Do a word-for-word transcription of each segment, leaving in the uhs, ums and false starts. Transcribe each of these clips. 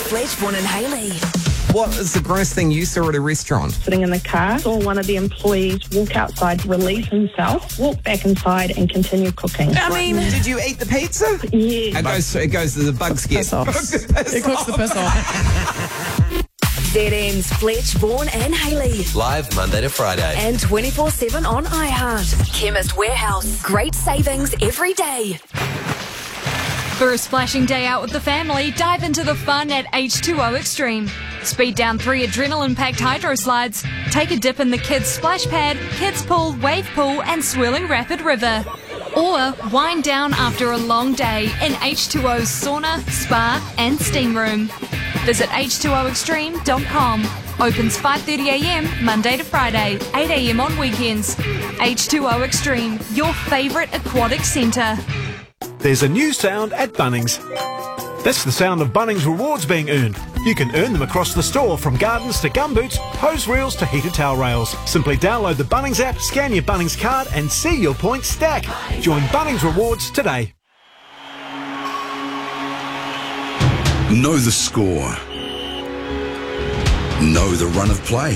Fletchborn and Haley. What is the gross thing you saw at a restaurant? Sitting in the car, saw one of the employees walk outside, release himself, walk back inside and continue cooking. I mean, did you eat the pizza? Yeah. It goes, it goes to the bugs get. Piss off. It cooks the piss off. Z M's Fletch, Vaughan and Haley. Live Monday to Friday. And twenty-four seven on iHeart. Chemist Warehouse. Great savings every day. For a splashing day out with the family, dive into the fun at H two O Extreme. Speed down three adrenaline-packed hydro slides, take a dip in the kids' splash pad, kids' pool, wave pool and swirling rapid river. Or wind down after a long day in H two O's sauna, spa and steam room. Visit H two O extreme dot com. Opens five thirty a m Monday to Friday, eight a m on weekends. H two O Extreme, your favourite aquatic centre. There's a new sound at Bunnings. That's the sound of Bunnings rewards being earned. You can earn them across the store, from gardens to gumboots, hose reels to heated towel rails. Simply download the Bunnings app, scan your Bunnings card and see your points stack. Join Bunnings Rewards today. Know the score. Know the run of play.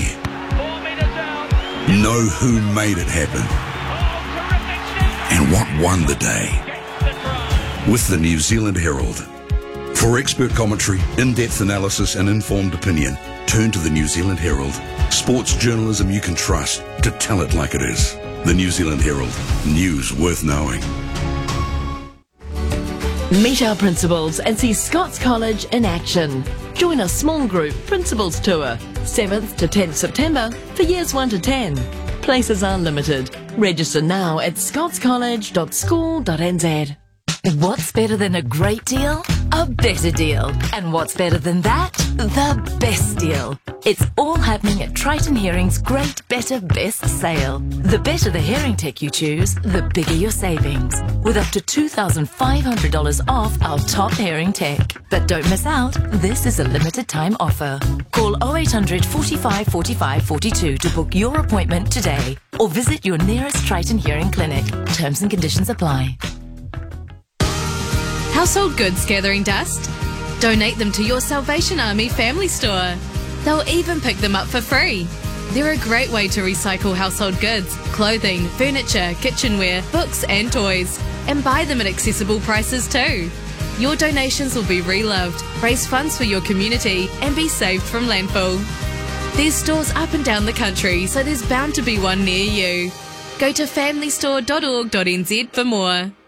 Know who made it happen. And what won the day. With the New Zealand Herald. For expert commentary, in-depth analysis and informed opinion, turn to the New Zealand Herald. Sports journalism you can trust to tell it like it is. The New Zealand Herald. News worth knowing. Meet our principals and see Scots College in action. Join a small group principals tour, seventh to tenth September for years one to ten. Places are limited. Register now at scots college dot school dot n z. What's better than a great deal? A better deal. And what's better than that? The best deal. It's all happening at Triton Hearing's Great Better Best sale. The better the hearing tech you choose, the bigger your savings. With up to two thousand five hundred dollars off our top hearing tech. But don't miss out, this is a limited time offer. Call oh eight hundred, forty-five, forty-five, forty-two to book your appointment today. Or visit your nearest Triton Hearing clinic. Terms and conditions apply. Household goods gathering dust? Donate them to your Salvation Army family store. They'll even pick them up for free. They're a great way to recycle household goods, clothing, furniture, kitchenware, books and toys, and buy them at accessible prices too. Your donations will be reloved, raise funds for your community and be saved from landfill. There's stores up and down the country, so there's bound to be one near you. Go to family store dot org dot n z for more.